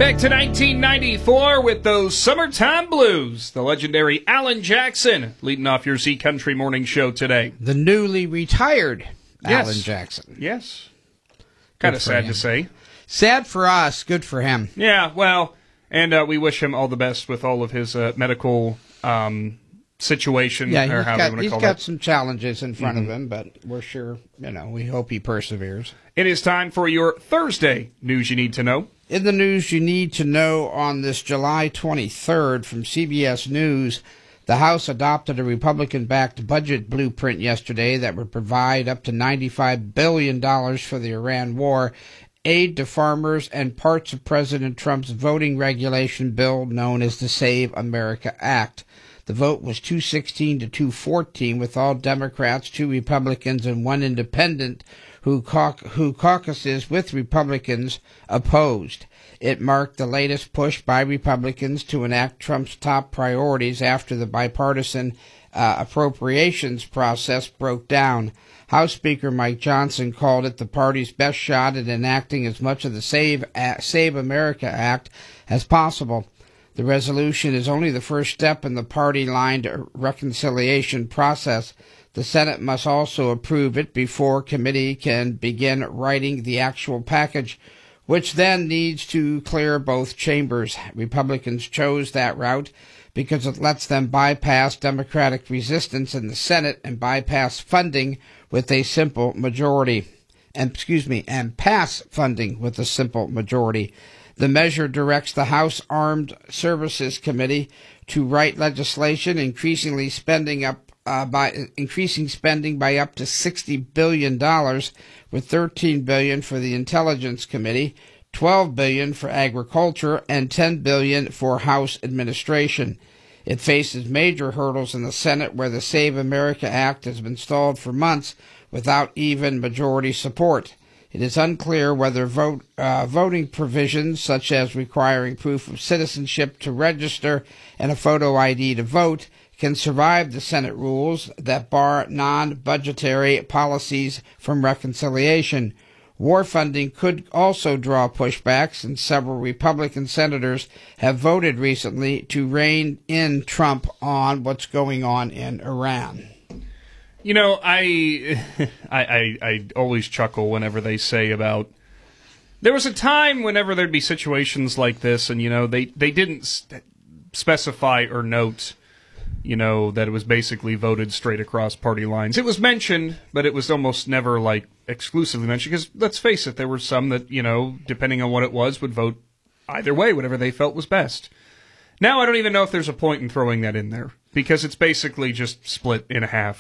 Back to 1994 with those Summertime Blues. The legendary Alan Jackson leading off your Z Country Morning Show today. The newly retired Alan Jackson. Yes. Kind of sad to say. Sad for us, good for him. Yeah, well, and we wish him all the best with all of his medical situation. Yeah, he's got some challenges in front of him, but we're sure, we hope he perseveres. It is time for your Thursday News You Need to Know. In the news you need to know on this July 23rd from CBS News, the House adopted a Republican-backed budget blueprint yesterday that would provide up to $95 billion for the Iran war, aid to farmers, and parts of President Trump's voting regulation bill known as the Save America Act. The vote was 216 to 214, with all Democrats, 2 Republicans, and 1 independent who caucuses with Republicans opposed. It marked the latest push by Republicans to enact Trump's top priorities after the bipartisan appropriations process broke down. House Speaker Mike Johnson called it the party's best shot at enacting as much of the Save America Act as possible. The resolution is only the first step in the party-lined reconciliation process. The Senate must also approve it before committee can begin writing the actual package, which then needs to clear both chambers. Republicans chose that route because it lets them bypass Democratic resistance in the Senate and bypass funding with a simple majority. And pass funding with a simple majority. The measure directs the House Armed Services Committee to write legislation increasing spending by up to $60 billion, with $13 billion for the Intelligence Committee, $12 billion for Agriculture, and $10 billion for House Administration. It faces major hurdles in the Senate, where the Save America Act has been stalled for months without even majority support. It is unclear whether voting provisions, such as requiring proof of citizenship to register and a photo ID to vote, can survive the Senate rules that bar non-budgetary policies from reconciliation. War funding could also draw pushbacks, and several Republican senators have voted recently to rein in Trump on what's going on in Iran. I always chuckle whenever they say about, there was a time whenever there'd be situations like this, and, they didn't specify or note, that it was basically voted straight across party lines. It was mentioned, but it was almost never, exclusively mentioned, because, let's face it, there were some that, depending on what it was, would vote either way, whatever they felt was best. Now I don't even know if there's a point in throwing that in there, because it's basically just split in half.